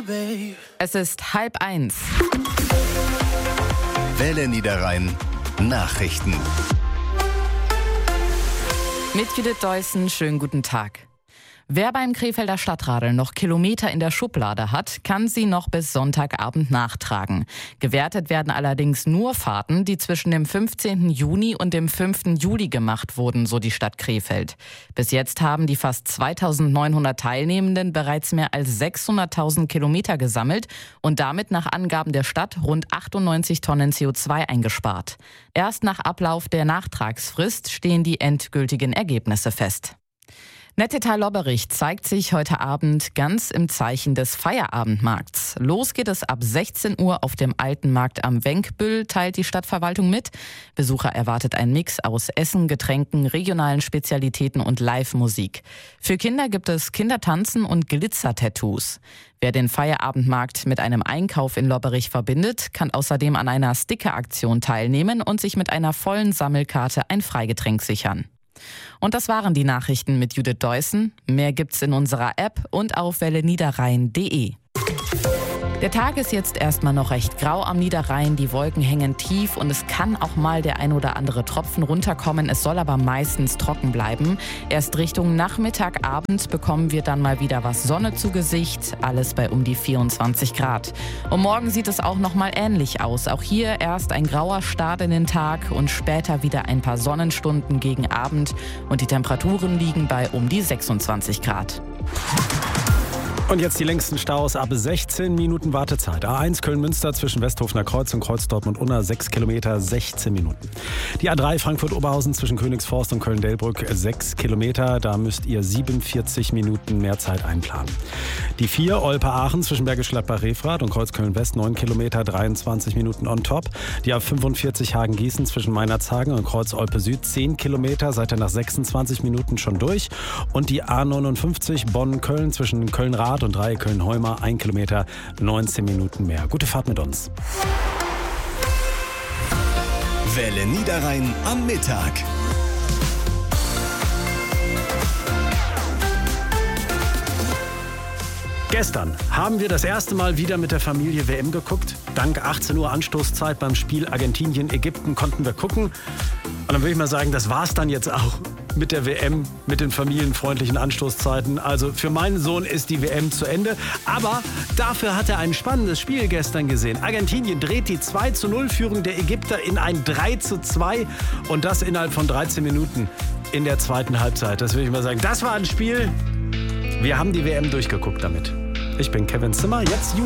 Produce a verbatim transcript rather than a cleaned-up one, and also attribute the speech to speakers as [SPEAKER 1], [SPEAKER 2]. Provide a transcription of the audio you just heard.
[SPEAKER 1] Es ist halb eins.
[SPEAKER 2] Welle Niederrhein Nachrichten.
[SPEAKER 1] Mit Judith Deussen, schönen guten Tag. Wer beim Krefelder Stadtradeln noch Kilometer in der Schublade hat, kann sie noch bis Sonntagabend nachtragen. Gewertet werden allerdings nur Fahrten, die zwischen dem fünfzehnten Juni und dem fünften Juli gemacht wurden, so die Stadt Krefeld. Bis jetzt haben die fast zweitausendneunhundert Teilnehmenden bereits mehr als sechshunderttausend Kilometer gesammelt und damit nach Angaben der Stadt rund achtundneunzig Tonnen C O zwei eingespart. Erst nach Ablauf der Nachtragsfrist stehen die endgültigen Ergebnisse fest. Nettetal Lobberich zeigt sich heute Abend ganz im Zeichen des Feierabendmarkts. Los geht es ab sechzehn Uhr auf dem Alten Markt am Wenkbüll, teilt die Stadtverwaltung mit. Besucher erwartet ein Mix aus Essen, Getränken, regionalen Spezialitäten und Live-Musik. Für Kinder gibt es Kindertanzen und Glitzer-Tattoos. Wer den Feierabendmarkt mit einem Einkauf in Lobberich verbindet, kann außerdem an einer Sticker-Aktion teilnehmen und sich mit einer vollen Sammelkarte ein Freigetränk sichern. Und das waren die Nachrichten mit Judith Deussen. Mehr gibt's in unserer App und auf welle niederrhein punkt de. Der Tag ist jetzt erstmal noch recht grau am Niederrhein, die Wolken hängen tief und es kann auch mal der ein oder andere Tropfen runterkommen. Es soll aber meistens trocken bleiben. Erst Richtung Nachmittag, Abend bekommen wir dann mal wieder was Sonne zu Gesicht, alles bei um die vierundzwanzig Grad. Und morgen sieht es auch noch mal ähnlich aus. Auch hier erst ein grauer Start in den Tag und später wieder ein paar Sonnenstunden gegen Abend und die Temperaturen liegen bei um die sechsundzwanzig Grad.
[SPEAKER 3] Und jetzt die längsten Staus ab sechzehn Minuten Wartezeit. A eins Köln-Münster zwischen Westhofener Kreuz und Kreuz-Dortmund-Unna sechs Kilometer, sechzehn Minuten. Die A drei Frankfurt-Oberhausen zwischen Königsforst und Köln-Delbrück sechs Kilometer. Da müsst ihr siebenundvierzig Minuten mehr Zeit einplanen. Die vier Olpe-Aachen zwischen Bergisch Gladbach-Refrath und Kreuz-Köln-West neun Kilometer, dreiundzwanzig Minuten on top. Die A fünfundvierzig Hagen-Gießen zwischen Meinerzhagen und Kreuz-Olpe-Süd zehn Kilometer, seid ihr nach sechsundzwanzig Minuten schon durch. Und die A neunundfünfzig Bonn-Köln zwischen Köln-Rath und drei Köln-Heuma, ein Kilometer, neunzehn Minuten mehr. Gute Fahrt mit uns.
[SPEAKER 2] Welle Niederrhein am Mittag.
[SPEAKER 3] Gestern haben wir das erste Mal wieder mit der Familie W M geguckt. Dank achtzehn Uhr Anstoßzeit beim Spiel Argentinien-Ägypten konnten wir gucken. Und dann würde ich mal sagen, das war's dann jetzt auch mit der W M, mit den familienfreundlichen Anstoßzeiten. Also für meinen Sohn ist die W M zu Ende. Aber dafür hat er ein spannendes Spiel gestern gesehen. Argentinien dreht die zwei zu null Führung der Ägypter in ein drei zu zwei und das innerhalb von dreizehn Minuten in der zweiten Halbzeit. Das würde ich mal sagen, das war ein Spiel. Wir haben die W M durchgeguckt damit. Ich bin Kevin Zimmer, jetzt